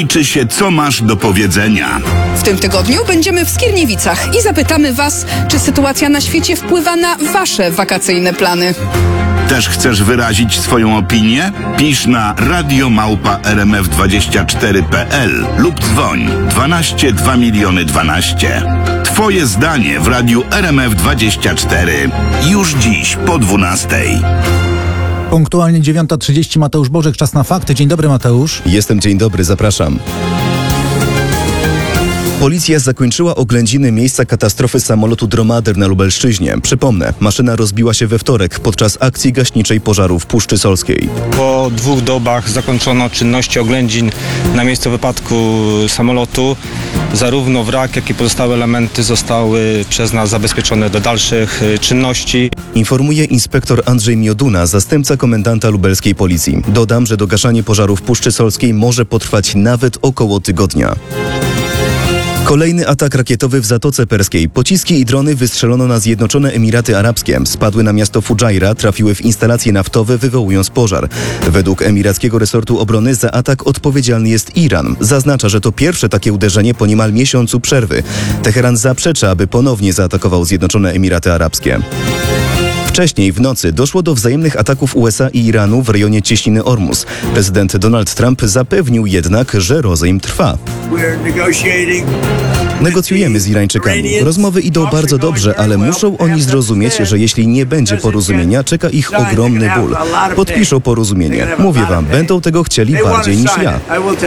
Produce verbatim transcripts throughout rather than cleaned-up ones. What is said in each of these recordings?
liczy się, co masz do powiedzenia. W tym tygodniu będziemy w Skierniewicach i zapytamy Was, czy sytuacja na świecie wpływa na Wasze wakacyjne plany. Też chcesz wyrazić swoją opinię? Pisz na radio małpa r m f dwadzieścia cztery kropka p l lub dzwoń dwanaście dwa miliony dwanaście. Twoje zdanie w radiu R M F dwadzieścia cztery. Już dziś po dwunastej. Punktualnie dziewiąta trzydzieści, Mateusz Bożek, czas na fakty. Dzień dobry, Mateusz. Jestem, dzień dobry, zapraszam. Policja zakończyła oględziny miejsca katastrofy samolotu Dromader na Lubelszczyźnie. Przypomnę, maszyna rozbiła się we wtorek podczas akcji gaśniczej pożaru w Puszczy Solskiej. Po dwóch dobach zakończono czynności oględzin na miejscu wypadku samolotu. Zarówno wrak, jak i pozostałe elementy zostały przez nas zabezpieczone do dalszych czynności. Informuje inspektor Andrzej Mioduna, zastępca komendanta lubelskiej policji. Dodam, że dogaszanie pożaru w Puszczy Solskiej może potrwać nawet około tygodnia. Kolejny atak rakietowy w Zatoce Perskiej. Pociski i drony wystrzelono na Zjednoczone Emiraty Arabskie. Spadły na miasto Fudżajra, trafiły w instalacje naftowe, wywołując pożar. Według emirackiego resortu obrony za atak odpowiedzialny jest Iran. Zaznacza, że to pierwsze takie uderzenie po niemal miesiącu przerwy. Teheran zaprzecza, aby ponownie zaatakował Zjednoczone Emiraty Arabskie. Wcześniej w nocy doszło do wzajemnych ataków U S A i Iranu w rejonie cieśniny Ormus. Prezydent Donald Trump zapewnił jednak, że rozejm trwa. Negocjujemy z Irańczykami. Rozmowy idą bardzo dobrze, ale muszą oni zrozumieć, że jeśli nie będzie porozumienia, czeka ich ogromny ból. Podpiszą porozumienie. Mówię wam, będą tego chcieli bardziej niż ja.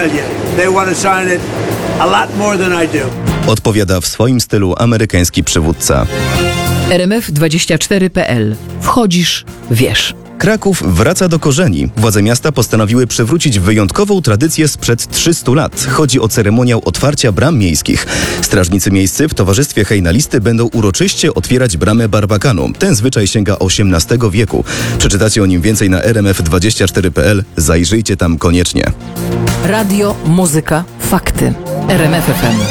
Odpowiada w swoim stylu amerykański przywódca. R M F dwadzieścia cztery kropka p l. Wchodzisz, wiesz. Kraków wraca do korzeni. Władze miasta postanowiły przywrócić wyjątkową tradycję sprzed trzystu lat. Chodzi o ceremoniał otwarcia bram miejskich. Strażnicy miejscy w towarzystwie hejnalisty będą uroczyście otwierać bramę Barbakanu. Ten zwyczaj sięga osiemnastego wieku. Przeczytacie o nim więcej na r m f dwadzieścia cztery kropka p l. Zajrzyjcie tam koniecznie. Radio, muzyka, fakty. R M F F M.